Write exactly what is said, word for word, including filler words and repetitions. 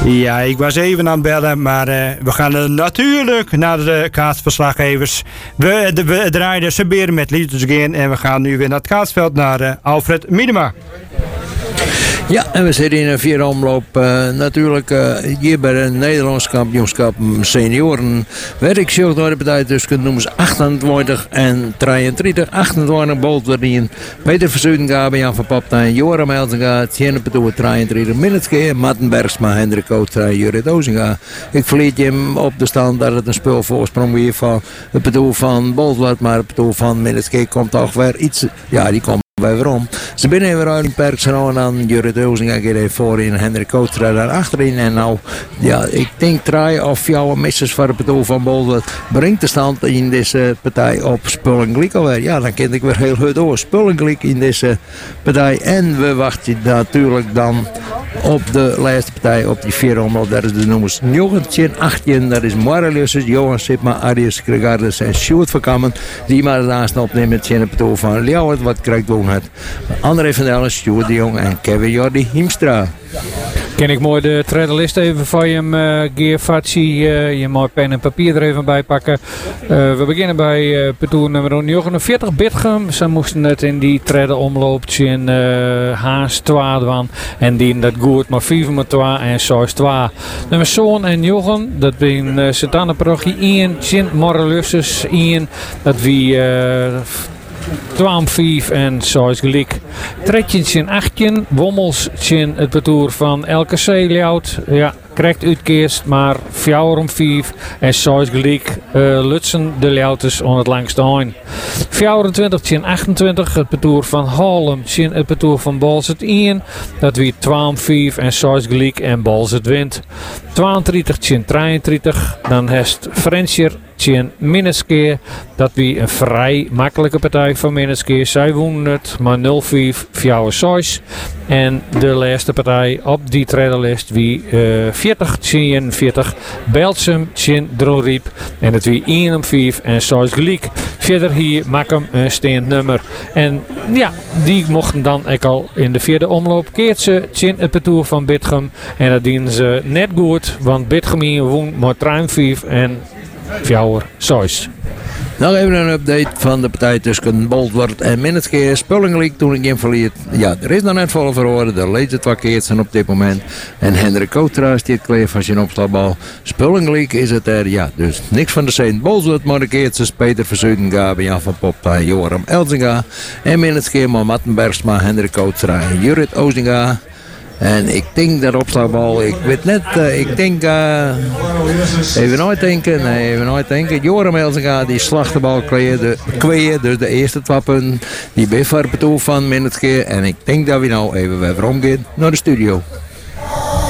Ja, ik was even aan het bellen, maar uh, we gaan uh, natuurlijk naar de kaatsverslaggevers. We, de, we draaiden Saberen met Lieders Again en we gaan nu weer naar het kaatsveld naar uh, Alfred Miedema. Ja, en we zitten in een vierde omloop. Uh, natuurlijk uh, hier bij het Nederlands kampioenschap senioren. Werd ik zo door de partij tussen nummers achtentwintig en drieëntwintig. achtentwintig Bolterdien. Peter Verzuidengabe, Jan van Poptijn, Joram Elzinga, Tjenne Petoe, drieëntwintig Minutke, Matten Bergsma, Hendrik Kootstra, Jurrit Ozinga. Ik verliet hem op de stand dat het een speelvoorsprong weer van het Petoe van Boltward, maar het Petoe van Minutke komt toch weer iets. Ja, die komt. Waarom? Ze binnen even uit een perk en dan Jurrit Ozinga gaat even voorin, Hendrik Kootstra daar achterin. En nou, ja, ik denk drie of jouw missers voor het Petoe van Boltward brengt de stand in deze partij op Spullengliek alweer. Ja, dan ken ik weer heel goed door. Spullengliek in deze partij. En we wachten natuurlijk dan op de laatste partij op die vier omloop. Dat is de nummers negentien, achttien. Dat is Moralius, Johan Sipma, Arius Gregardes en Sjoerd van Kammen. Die maar de aanstaan opnemen met Tjenne Petoe van Ljouwert. Wat krijgt doen het? André van Dellen, Sjoerd de Jong en Kevin Jordi Hiemstra. Ken ik mooi de trailerlist even van je, uh, Geer Fatsi. Uh, je mooi pen en papier er even bij pakken. Uh, we beginnen bij uh, Petoe nummer negenenveertig, Bitgem. Ze moesten het in die trailer omloopje in uh, Haas twee doen. En die dat goed, maar vier met twee en zes twee. Nummer Zoon en Jochen, dat zijn uh, Sint-Anne-parochie één, Sint Morrelussus één. Dat wie... Uh, twaalf vijf en zes gelijk. Tretjens in achttien, Wommels in het parcours van L K C Ljout. Ja, krijgt uitkeerst, maar vier om vijf en zes gelijk. Uh, Lutsen de Ljouters on het langste heen. vierentwintig in achtentwintig, het parcours van Haarlem in het parcours van Balzert één. Dat wie twaalf vijf en zes gelijk en Balzert wint. tweeëndertig in drieëndertig, dan heeft Frenscher in Minneskeer. Dat wie een vrij makkelijke partij van Minneskeer. Zij wonnen het, maar nul vijf, vier zes. En de laatste partij op die trailerlist wie uh, veertig in veertig. Belsum in Drolriep. En het wie één om vijf en zes gelijk. Verder hier Makkum een steend nummer. En ja, die mochten dan ook al in de vierde omloop. Keert ze in het parcours van Bitgem. En dat dienen ze net goed. Want Bitgem hier won maar drie vijf en vier zes. Nog even een update van de partij tussen Boltward en Minneskeer. Spullengliek toen ik hem verliet. Ja, er is nog net vol verhoren. De leed het wakkeert zijn op dit moment. En Hendrik Kootstra is dit kleef van zijn opslagbal. Spullengliek is het er. Ja, dus niks van de Saint Boltward. Maar de keertjes Peter Verzuidengabe, Jan van Poptijn, Joram Elzinga. En Minneskeer maar Matten Bergsma, Hendrik Kootstra en Jurrit Ozinga. En ik denk dat opslagbal, ik weet net, uh, ik denk, uh, even nooit denken, nee, even nooit denken. Joram Elzinga die slacht de bal kweeën, dus de eerste twee punten, die bij voor het doel van Minneskeer. En ik denk dat we nou even weer omgaan naar de studio.